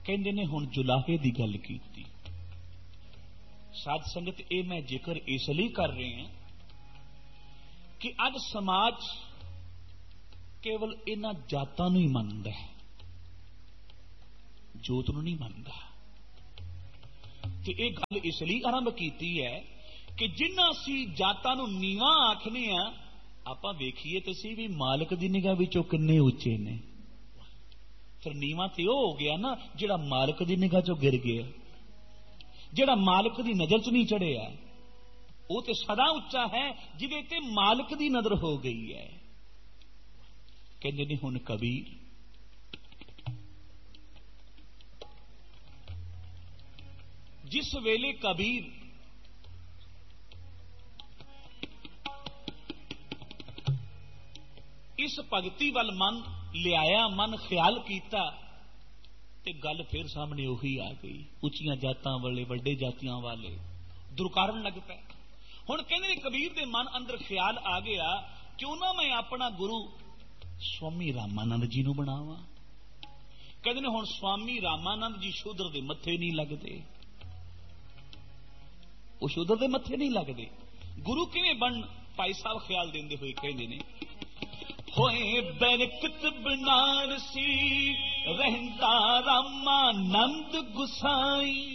کہندے نے ہن جلاہے دی گل کیتی. ساتھ سنگت اے میں ذکر اس لیے کر رہے ہیں کہ اج سماج کیول انہاں جاتاں نوں ہی مندا ہے، جوت نوں نہیں مندا. تے اے گل اس لیے آرمب کیتی ہے کہ جنہاں سی جاتاں نوں نیواں آکھنے ہاں آپاں ویکھیے تے سی بھی مالک دی نگاہ وچوں کنے اونچے نے. پھر نیواں تے او ہو گیا نا جڑا مالک دی نگاہ چوں گر گیا، جڑا مالک دی نظر چ نہیں چڑھیا وہ تے سدا اچا ہے جدے تے مالک دی نظر ہو گئی ہے. کہندے نے ہن کبیر جس ویلے کبیر اس بھگتی ول من لیا، من خیال کیتا تے گل پھر سامنے وہی آ گئی. اچیاں جاتاں والے وڈے جاتیاں والے درکارن لگ پے. ہن کہندے نے کبیر دے من اندر خیال آ گیا کیوں نہ میں اپنا گرو سوامی رامانند جی نو بناواں. کہندے نے ہن سوامی رامانند جی شودر دے متھے نہیں لگدے، وہ شودر دے متھے نہیں لگدے. گرو کیویں بن؟ بھائی صاحب خیال دیندے ہوئے کہندے نے ہوئے برکت بنارسی رہندا رامانند گسائی،